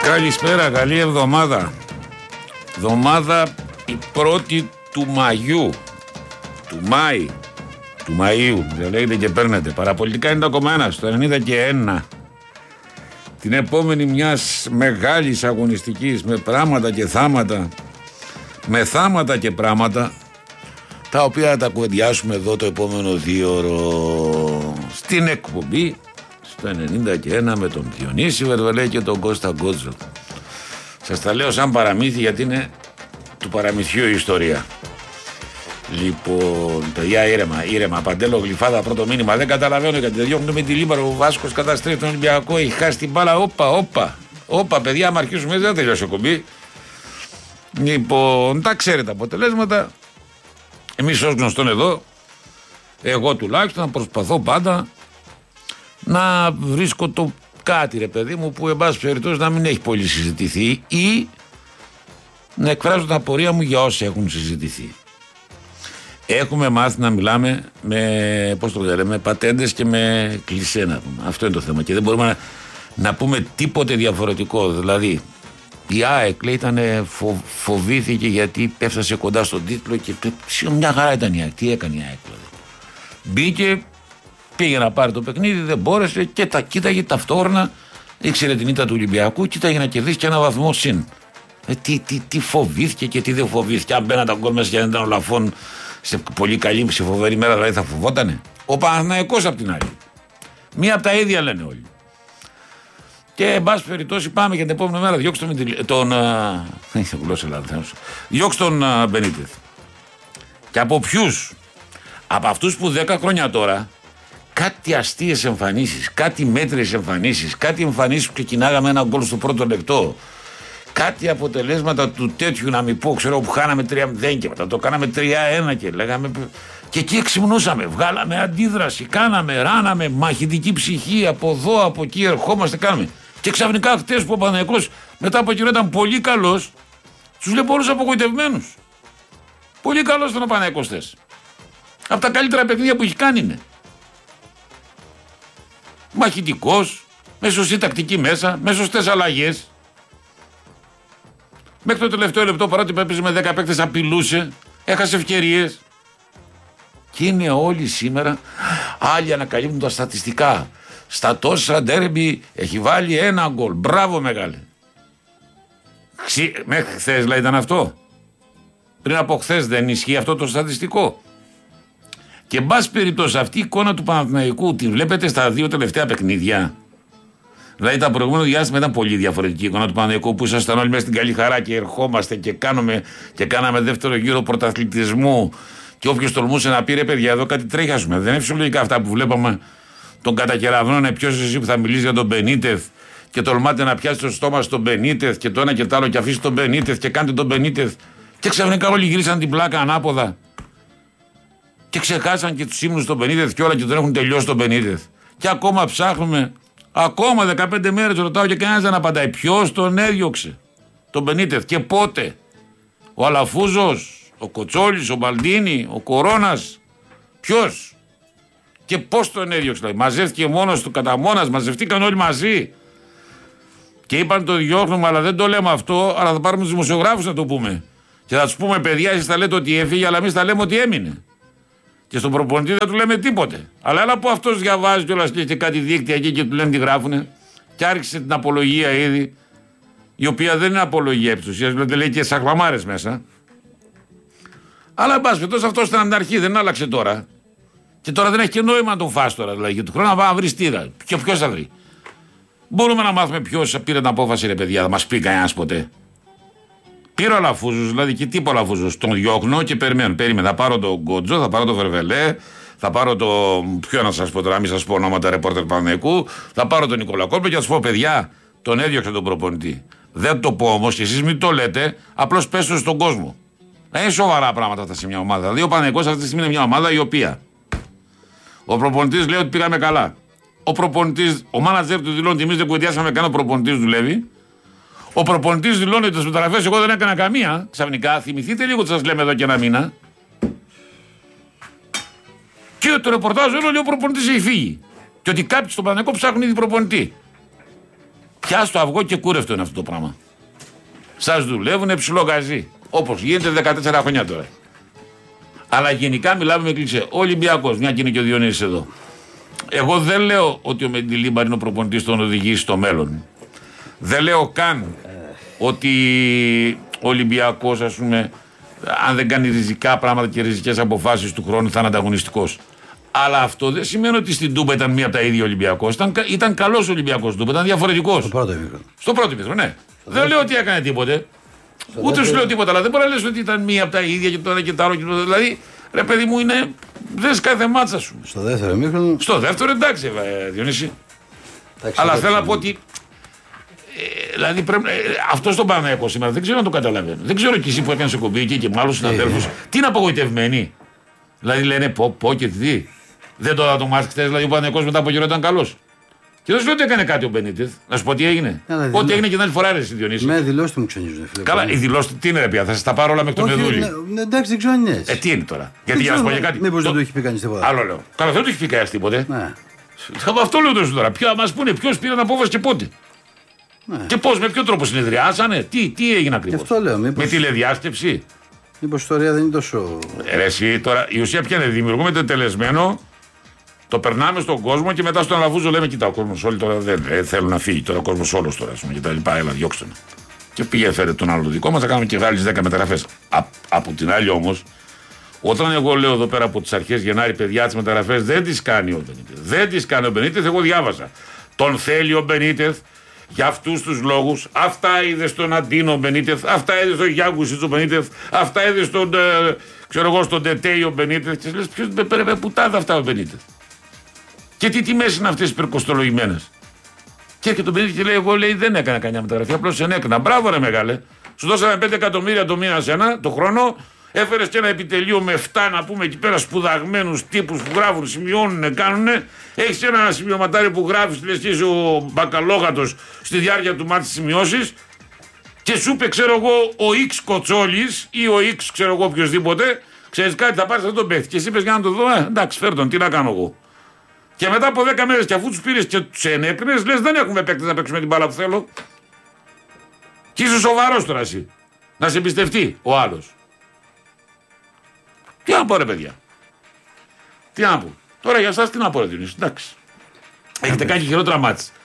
Καλησπέρα, καλή εβδομάδα. Εβδομάδα η πρώτη του Μαγιού. Του Μάη. Του Μαΐου. Δεν λέγεται και παίρνετε. Παραπολιτικά 90,1 στο 91. Την επόμενη μιας μεγάλης αγωνιστικής με πράγματα και θάματα. Με θάματα και πράγματα, τα οποία θα τα κουβεντιάσουμε εδώ το επόμενο 2ωρο στην εκπομπή στο 91 με τον Διονύση Βερβελέ και τον Κώστα Γκότζο. Σας τα λέω σαν παραμύθι, γιατί είναι του παραμυθιού η ιστορία. Λοιπόν, παιδιά, ήρεμα. Παντέλο Γλυφάδα, πρώτο μήνυμα. Δεν καταλαβαίνω γιατί δεν διώχνουν με τη Λίμπαρο. Ο Βάσκος καταστρέφει τον Ολυμπιακό. Έχει χάσει την μπάλα. Όπα, παιδιά, άμα αρχίσουμε δεν θα τελειώσει ο κομπή. Λοιπόν, τα ξέρετε αποτελέσματα. Εμείς ως γνωστόν εδώ, εγώ τουλάχιστον προσπαθώ πάντα να βρίσκω το κάτι, ρε παιδί μου, που εν πάση περιπτώσει να μην έχει πολύ συζητηθεί ή να εκφράζω την απορία μου για όσα έχουν συζητηθεί. Έχουμε μάθει να μιλάμε με, πώς το λέμε, πατέντες και με κλισέ, να πούμε. Αυτό είναι το θέμα και δεν μπορούμε να πούμε τίποτε διαφορετικό. Δηλαδή, η ΑΕΚ, λέει, φοβήθηκε γιατί έφτασε κοντά στον τίτλο και μια χαρά ήταν η ΑΕΚ. Τι έκανε η ΑΕΚ, δηλαδή? Μπήκε, πήγε να πάρει το παιχνίδι, δεν μπόρεσε και τα κοίταγε ταυτόχρονα, ήξερε την ήττα του Ολυμπιακού, κοίταγε να κερδίσει και ένα βαθμό συν. Τι φοβήθηκε και τι δεν φοβήθηκε? Αν μπαίναν τα γκολ μέσα και δεν ήταν ο Λαφών σε πολύ καλή, σε φοβερή μέρα, δηλαδή θα φοβότανε? Ο Παναθηναϊκός απ' την άλλη. Μία από τα ίδια λένε όλοι. Και εν πάση περιπτώσει πάμε για την επόμενη μέρα. Διώξτε τον. Διώξτε τον Μπενίτεθ. Και από ποιους? Από αυτούς που 10 χρόνια τώρα κάτι αστείες εμφανίσεις, κάτι μέτριες εμφανίσεις, κάτι εμφανίσεις που ξεκινάγαμε ένα γκολ στο πρώτο λεπτό, κάτι αποτελέσματα του τέτοιου, να μην πω, ξέρω, που χάναμε 3-0 και μετά το κάναμε 3-1 και λέγαμε. Και εκεί εξυμνούσαμε, βγάλαμε αντίδραση, κάναμε, ράναμε, μαχητική ψυχή από εδώ, από εκεί, ερχόμαστε, κάναμε. Και ξαφνικά χτες που ο Παναθηναϊκός μετά από καιρό ήταν πολύ καλός, τους βλέπω όλους απογοητευμένους. Πολύ καλός ήταν ο Παναθηναϊκός χτες. Από τα καλύτερα παιχνίδια που έχει κάνει είναι. Μαχητικός, με σωστή τακτική μέσα, με σωστές αλλαγές. Μέχρι το τελευταίο λεπτό, παρότι έπαιζε με 10 παίκτες, απειλούσε, έχασε ευκαιρίες. Και είναι όλοι σήμερα, άλλοι ανακαλύπτουν τα στατιστικά. Στα τόσα ντέρμπι έχει βάλει ένα γκολ. Μπράβο, μεγάλε. Μέχρι χθες, δηλαδή, ήταν αυτό. Πριν από χθες δεν ισχύει αυτό το στατιστικό? Και εν πάση περιπτώσει, αυτή η εικόνα του Παναθηναϊκού τη βλέπετε στα 2 τελευταία παιχνίδια. Δηλαδή, τα προηγούμενα διάστημα ήταν πολύ διαφορετική η εικόνα του Παναθηναϊκού, που ήσασταν όλοι μέσα στην καλή χαρά και ερχόμαστε και κάναμε δεύτερο γύρο πρωταθλητισμού. Και όποιος τολμούσε να πει, ρε παιδιά, εδώ κάτι τρέχει, ας πούμε. Δεν είναι φυσιολογικά αυτά που βλέπαμε. Τον κατακεραυνώνε, ποιος εσύ που θα μιλήσει για τον Μπενίτεθ και τολμάτε να πιάσει το στόμα στον Μπενίτεθ και το ένα και το άλλο και αφήσει τον Μπενίτεθ και κάντε τον Μπενίτεθ. Και ξαφνικά όλοι γυρίσαν την πλάκα ανάποδα. Και ξεχάσαν και τους ύμνους στον Μπενίτεθ και όλα και τον έχουν τελειώσει τον Μπενίτεθ. Και ακόμα ψάχνουμε, ακόμα 15 μέρες ρωτάω και κανένας δεν απαντάει. Ποιος τον έδιωξε τον Μπενίτεθ και πότε? Ο Αλαφούζος, ο Κοτσόλης, ο Μπαλντίνη, ο Κορώνας? Ποιος? Και πώς τον έδιωξε? Δηλαδή, μαζεύτηκε μόνος του, κατά μόνας, μαζευτήκαν όλοι μαζί. Και είπαν το διώχνουμε, αλλά δεν το λέμε αυτό, αλλά θα πάρουμε τους δημοσιογράφους να το πούμε. Και θα τους πούμε, παιδιά, εσείς θα λέτε ότι έφυγε, αλλά εμείς θα λέμε ότι έμεινε. Και στον προπονητή δεν του λέμε τίποτε. Αλλά έλα που αυτός διαβάζει κιόλας και κάτι δίκτυα εκεί και του λένε τι γράφουνε. Και άρχισε την απολογία ήδη, η οποία δεν είναι απολογία επί της ουσίας, δηλαδή λέει και σαχλαμάρες μέσα. Αλλά εν πάση περιπτώσει αυτός ήταν από την αρχή, δεν άλλαξε τώρα. Και τώρα δεν έχει και νόημα να τον φας τώρα. Δηλαδή, για του χρόνου να βρει τίγα. Και ποιος θα βρει? Μπορούμε να μάθουμε ποιος πήρε την απόφαση, ρε παιδιά? Θα μας πει κανένας ποτέ? Πήρε ο Αλαφούζος, δηλαδή, και τι είπε ο Αλαφούζος? Τον διώχνω και περιμένω. Περίμενα. Θα πάρω τον Γκότζο, θα πάρω τον Βερβελέ, θα πάρω το. Ποιο να σας πω τώρα, μην σας πω ονόματα ρεπόρτερ Παναθηναϊκού. Θα πάρω τον Νικόλα Κόλπο και θα σας πω, παιδιά, τον έδιωξε τον προπονητή. Δεν το πω όμως και εσείς μην το λέτε, απλώς πέστε στον κόσμο. Είναι σοβαρά πράγματα αυτά σε μια ομάδα. Δηλαδή, ο Παναθηναϊκός αυτή τη στιγμή είναι μια ομάδα η οποία. Ο προπονητής λέει ότι πήγαμε καλά. Ο μάνατζερ του δηλώνει ότι εμείς δεν κουβεντιάσαμε καν, ο προπονητής δουλεύει. Ο προπονητής δηλώνει ότι τις μεταγραφές εγώ δεν έκανα καμία. Ξαφνικά, θυμηθείτε λίγο τι σας λέμε εδώ και ένα μήνα. Και το ρεπορτάζ είναι ότι ο προπονητής έχει φύγει. Και ότι κάποιοι στον Παναθηναϊκό ψάχνουν ήδη προπονητή. Πιάσ' το αυγό και κούρευτο είναι αυτό το πράγμα. Σας δουλεύουνε ψηλό γαζί. Όπως γίνεται 14 χρόνια τώρα. Αλλά γενικά μιλάμε με κλίσε. Ο Ολυμπιακός, μια και είναι και ο Διονύσης εδώ. Εγώ δεν λέω ότι ο Μεντιλίμπαρ είναι ο προπονητής τον οδηγήσει στο μέλλον. Δεν λέω καν ότι ο Ολυμπιακός, ας πούμε, αν δεν κάνει ριζικά πράγματα και ριζικές αποφάσεις του χρόνου, θα είναι ανταγωνιστικός. Αλλά αυτό δεν σημαίνει ότι στην Τούμπα ήταν μία από τα ίδια Ολυμπιακός. Ήταν καλός Ολυμπιακός Τούμπα, ήταν διαφορετικός. Στο πρώτο ημίχρονο, ναι. Δεν λέω ότι έκανε τίποτε. Ούτε σου λέω τίποτα, αλλά δεν μπορεί να λες ότι ήταν μία από τα ίδια και τώρα και τα άλλο. Δηλαδή, ρε παιδί μου, είναι. Δες κάθε μάτσα σου. Στο δεύτερο ημίχρονο. Στο δεύτερο, εντάξει, Διονύση. Αλλά θέλω να πω ότι. Δηλαδή, αυτό στον Παναθηναϊκό σήμερα δεν ξέρω να το καταλαβαίνω. Δεν ξέρω κι εσύ που έκανε κομπή εκεί και με άλλους συναδέλφους. Τι είναι απογοητευμένοι. Δηλαδή λένε πω και τι. Δεν το είδα το μάτς χθες, δηλαδή ο Παναθηναϊκός μετά από καιρό ήταν καλός. Και δεν σου λέω ότι έκανε κάτι ο Μπενίτεθ. Να σου πω τι έγινε. Ό,τι έγινε και την άλλη φορά, ρε Διονύση. Με δηλώσεις του μου ξενίζουν. Καλά, οι δηλώσεις τι είναι, ρε πια, θα σα τα πάρω όλα μέχρι το Μεδούλη. Εντάξει, δεν ξέρω αν είναι έτσι. Τι είναι τώρα. Γιατί για να σου πω για κάτι. Μήπως δεν το έχει πει κανείς τίποτα. Άλλο λέω. Καλά, δεν το έχει πει κανείς τίποτε. Αυτό λέω τώρα. Ποιο μα πούνε, ποιο πήρε την απόφαση και πότε. Και πώς, με ποιο τρόπο συνεδριάσανε, τι έγινε ακριβώς. Με τηλεδιάσκεψη. Μήπως η ιστορία δεν είναι τόσο. Εσύ τώρα, η ουσία ποια είναι, δημιουργούμε τελεσμένο, το περνάμε στον κόσμο και μετά στον Αλαφούζο λέμε: Κοίτα, ο κόσμος όλοι τώρα δεν θέλουν να φύγει. Τώρα ο κόσμος όλος τώρα και τα λοιπά, έλα, διώξτε με. Και πήγε, φέρε τον άλλο δικό μας, θα κάνουμε και άλλες 10 μεταγραφές. Από την άλλη όμως, όταν εγώ λέω εδώ πέρα από τις αρχές Γενάρη, παιδιά, τις μεταγραφές δεν τις κάνει ο Μπενίτεθ. Δεν τις κάνει ο Μπενίτεθ, εγώ διάβασα. Τον θέλει ο Μπενίτεθ. Για αυτούς τους λόγους, αυτά είδε στον Αντίνο Μπενίτεθ, αυτά είδε στον Γιάνγκουσιτς ο Μπενίτεθ, αυτά είδε στον, στον Τετέι ο Μπενίτεθ. Και λες, ποιος πουτάδα αυτά ο Μπενίτεθ. Και τι τιμές είναι αυτές οι υπερκοστολογημένες. Και έρχεται ο Μπενίτεθ και λέει: Εγώ λέει, δεν έκανα κανένα μεταγραφή, απλώς ενέκανα. Μπράβο, ρε μεγάλε. Σου δώσαμε 5 εκατομμύρια το μήνα σένα, το χρόνο. Έφερες και ένα επιτελείο με 7 να πούμε εκεί πέρα σπουδαγμένους τύπους που γράφουν, σημειώνουν, κάνουνε. Έχεις ένα σημειωματάρι που γράφεις, λες και είσαι ο μπακαλόγατος στη διάρκεια του μάτς σημειώσεις. Και σου είπε, ξέρω εγώ, ο X Κοτσόλης ή ο X, ξέρω εγώ, οποιοδήποτε, ξέρεις κάτι, θα πάρεις αυτό τον παίχτη. Και εσύ είπες για να το δω, εντάξει, φέρ τον, τι να κάνω εγώ. Και μετά από 10 μέρες και αφού τους πήρες και τους ενέκρινες, λες δεν έχουμε παίκτες να παίξουμε την μπάλα που θέλω. Και είσαι σοβαρός τώρα εσύ. Να σε εμπιστευτεί ο άλλος. Τι να πω, ρε παιδιά. Τι να πω. Τώρα για εσάς τι να πω, ρε Διονύση. Εντάξει. Έχετε κάνει χειρότερα μάτς.